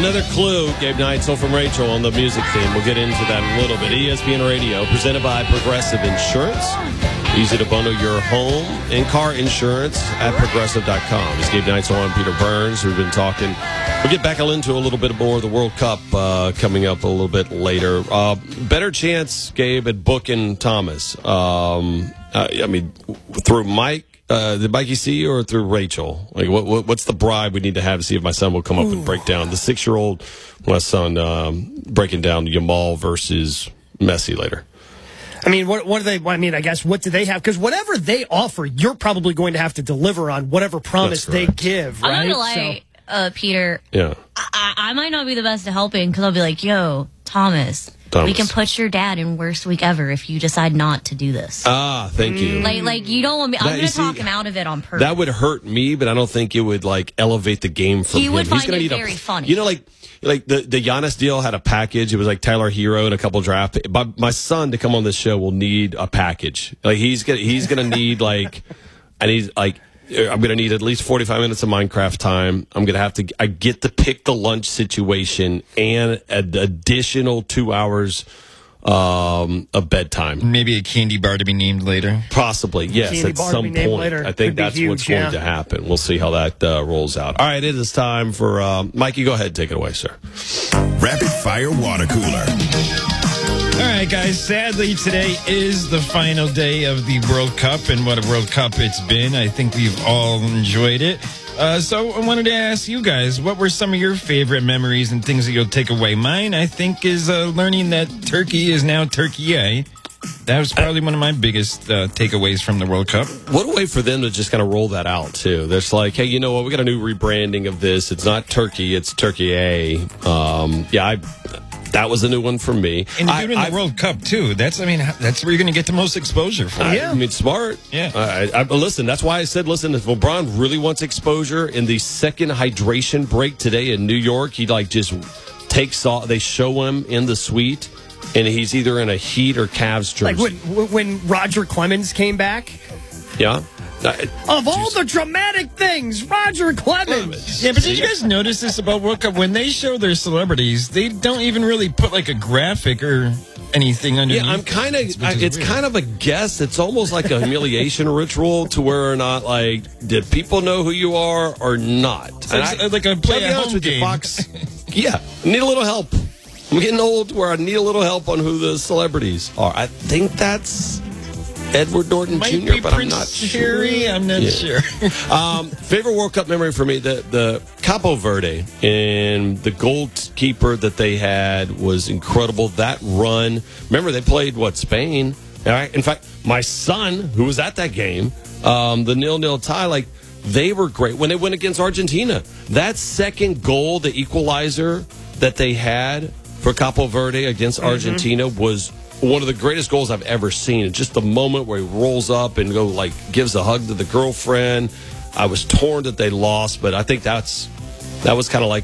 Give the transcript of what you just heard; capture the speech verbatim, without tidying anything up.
another clue, Gabe Neitzel from Rachel on the music theme. We'll get into that in a little bit. E S P N Radio, presented by Progressive Insurance. Easy to bundle your home and car insurance at progressive dot com. It's Gabe Neitzel and Peter Burns. We've been talking. We'll get back into a little bit more of the World Cup uh, coming up a little bit later. Uh, better chance, Gabe, at booking Thomas. Um, uh, I mean, through Mike. Uh, did Mikey see you or through Rachel? Like, what, what what's the bribe we need to have to see if my son will come up Ooh. and break down the six-year-old, my son, um, breaking down Yamal versus Messi later? I mean, what what do they? I mean, I guess what do they have? Because whatever they offer, you're probably going to have to deliver on whatever promise they give. Right? I'm gonna lie, so, uh, Peter. Yeah. I, I might not be the best at helping because I'll be like, "Yo, Thomas." Thomas. We can put your dad in worst week ever if you decide not to do this. Ah, thank you. Like, like you don't want me. I'm going to talk him out of it on purpose. That would hurt me, but I don't think it would like elevate the game for him. He would He's find gonna it need very a, funny. You know, like like the the Giannis deal had a package. It was like Tyler Hero and a couple draft. But my son to come on this show will need a package. Like he's gonna he's gonna need like, and he's like. I'm going to need at least forty-five minutes of Minecraft time. I'm going to have to, I get to pick the lunch situation and an additional two hours um, of bedtime. Maybe a candy bar to be named later. Possibly, yes, candy at bar some to be named point. later. I think Could be that's huge, what's yeah. going to happen. We'll see how that uh, rolls out. All right, it is time for, uh, Mikey, go ahead and take it away, sir. Rapid Fire Water Cooler. All right, guys, sadly, today is the final day of the World Cup, and what a World Cup it's been. I think we've all enjoyed it. Uh, so I wanted to ask you guys, what were some of your favorite memories and things that you'll take away? Mine, I think, is uh, learning that Turkey is now Turkey. That was probably one of my biggest uh, takeaways from the World Cup. What a way for them to just kind of roll that out, too. There's like, hey, you know what? We got a new rebranding of this. It's not Turkey, it's Turkey. Um, yeah, I... That was a new one for me. And you're I, doing the I, World Cup, too. That's, I mean, that's where you're going to get the most exposure from. I, Yeah. I mean, smart. Yeah. I, I, listen, that's why I said, listen, if LeBron really wants exposure in the second hydration break today in New York, he like just takes off. They show him in the suite, and he's either in a Heat or Cavs jersey. Like when, when Roger Clemens came back. Yeah. Of all the dramatic things, Roger Clemens. Yeah, but did you guys notice this about World Cup? When they show their celebrities, they don't even really put like a graphic or anything underneath. Yeah, I'm kind of. It's weird. kind of a guess. It's almost like a humiliation ritual to where or not, like, did people know who you are or not? It's like, I, like a play at home game. You, Fox, yeah, need a little help. I'm getting old where I need a little help on who the celebrities are. I think that's Edward Norton Might Junior, be but Prince I'm not Harry. sure. I'm not Yeah. sure. um, favorite World Cup memory for me, the, the Capo Verde and the goalkeeper that they had was incredible. That run, remember they played, what, Spain? All right. In fact, my son, who was at that game, um, the nil-nil tie, like, they were great when they went against Argentina. That second goal, the equalizer that they had for Capo Verde against mm-hmm. Argentina was one of the greatest goals I've ever seen. Just the moment where he rolls up and go like gives a hug to the girlfriend. I was torn that they lost, but I think that's that was kind of like